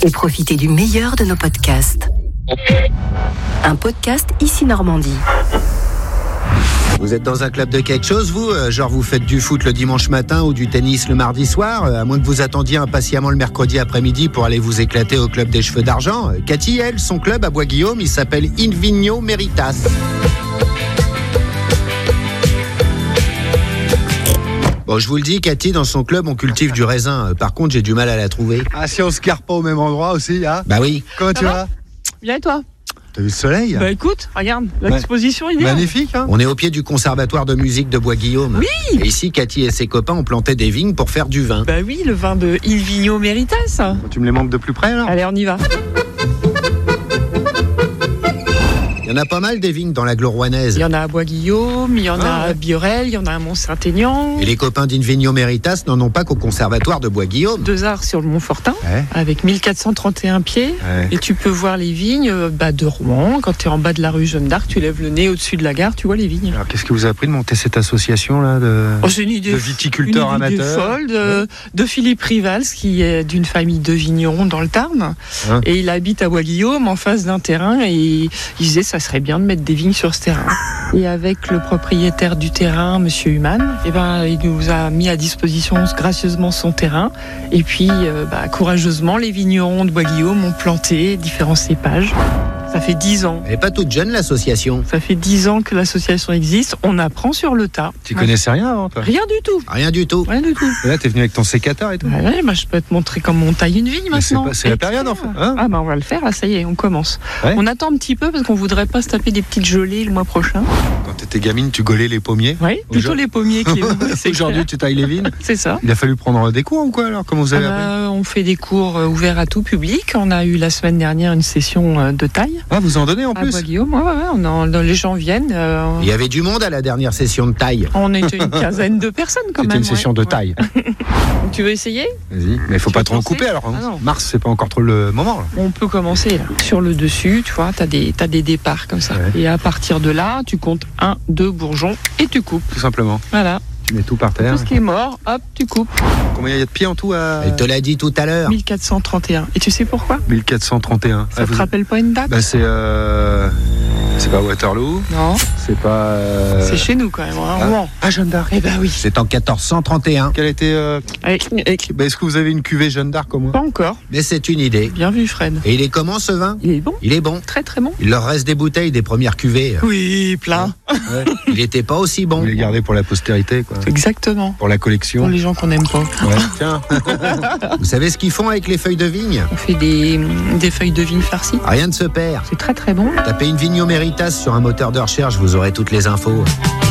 et profitez du meilleur de nos podcasts. Un podcast Ici Normandie. Vous êtes dans un club de quelque chose, vous ? Genre vous faites du foot le dimanche matin ou du tennis le mardi soir ? À moins que vous attendiez impatiemment le mercredi après-midi pour aller vous éclater au club des cheveux d'argent. Cathy, elle, son club à Bois-Guillaume, il s'appelle In Vigno Meritas. Bon, je vous le dis, Cathy, dans son club, on cultive du raisin. Par contre, j'ai du mal à la trouver. Ah, si on se carre pas au même endroit aussi, hein ? Bah oui. Comment tu vas ? Bien et toi ? T'as vu le soleil ? Bah écoute, regarde, l'exposition il est magnifique, hein ? On est au pied du conservatoire de musique de Bois-Guillaume. Oui. Et ici, Cathy et ses copains ont planté des vignes pour faire du vin. Bah oui, le vin de Il Vigno Meritas. Tu me les montres de plus près, alors ? Allez, on y va. Il y en a pas mal des vignes dans l'agglo-rouennaise. Il y en a à Bois-Guillaume, il y en a à Biorel, il y en a à Mont-Saint-Aignan. Et les copains d'In Vigno Meritas n'en ont pas qu'au conservatoire de Bois-Guillaume. 2 arts sur le Mont-Fortin, Ouais. avec 1431 pieds. Ouais. Et tu peux voir les vignes de Rouen. Quand tu es en bas de la rue Jeanne d'Arc, tu lèves le nez au-dessus de la gare, tu vois les vignes. Alors, qu'est-ce que vous avez appris de monter cette association-là C'est une idée, de viticulteurs une idée amateurs folle de Philippe Rivals, qui est d'une famille de vignerons dans le Tarn. Hein. Et il habite à Bois-Guillaume, en face d'un terrain. Et il disait, ça serait bien de mettre des vignes sur ce terrain. Et avec le propriétaire du terrain, Monsieur Humann, il nous a mis à disposition gracieusement son terrain. Et puis, courageusement, les vignerons de Bois-Guillaume ont planté différents cépages. Ça fait 10 ans. Elle n'est pas toute jeune, l'association. Ça fait 10 ans que l'association existe. On apprend sur le tas. Tu connaissais rien avant, toi ? Rien du tout. Rien du tout. Rien du tout. Et là, t'es venu avec ton sécateur et tout ? Ouais, je peux te montrer comment on taille une vigne Mais maintenant. c'est la période, en fait, hein ? On va le faire, là, ça y est, on commence. Ouais. On attend un petit peu parce qu'on voudrait pas se taper des petites gelées le mois prochain. Quand t'étais gamine, tu gaulais les pommiers ? Oui, plutôt les pommiers que les vignes. C'est Aujourd'hui, clair. tu tailles les vignes ? C'est ça. Il a fallu prendre des cours ou quoi, alors ? Comment vous avez appris ? On fait des cours ouverts à tout public. On a eu la semaine dernière une session de taille Ah, vous en donnez en à plus ? Bois-Guillaume. Les gens viennent. Il y avait du monde à la dernière session de taille. On était une quinzaine de personnes quand même. C'était une session de ouais. taille. Tu veux essayer ? Vas-y, mais il faut Tu pas veux trop le commencer couper alors. Ah non. Mars, c'est pas encore trop le moment. Là. On peut commencer là. Sur le dessus, tu vois, t'as des départs comme ça. Ouais. Et à partir de là, tu comptes 1, 2 bourgeons et tu coupes. Tout simplement. Voilà. Tu mets tout par terre. Tout ce qui est mort, hop, tu coupes. Combien il y a de pieds en tout à Elle te l'a dit tout à l'heure. 1431. Et tu sais pourquoi ? 1431. Ça te rappelle pas une date ? C'est pas Waterloo. Non. C'est pas. C'est chez nous quand même, hein, Rouen. Ah, Jeanne d'Arc. Eh ben oui. C'est en 1431. Quelle était. Allez, Est-ce que vous avez une cuvée Jeanne d'Arc au moins ? pas encore. Mais c'est une idée. Bien vu, Fred. Et il est comment ce vin ? Il est bon. Il est bon. Très très bon. Il leur reste des bouteilles des premières cuvées. Oui, plein. Il n'était pas aussi Vous bon. les gardez pour la postérité, quoi. Exactement. Pour la Pour collection. les gens qu'on n'aime pas. Ouais. Tiens. Vous savez ce qu'ils font avec les feuilles de vigne ? On fait des feuilles de vigne farcies. Rien ne se perd. C'est très très bon. Tapez une Vigno Meritas sur un moteur de recherche, vous aurez toutes les infos.